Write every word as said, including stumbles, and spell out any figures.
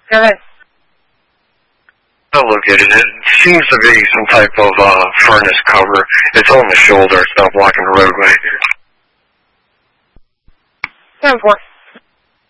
Go ahead. I look at it. It seems to be some type of uh, furnace cover. It's on the shoulder. It's not blocking the roadway. ten four.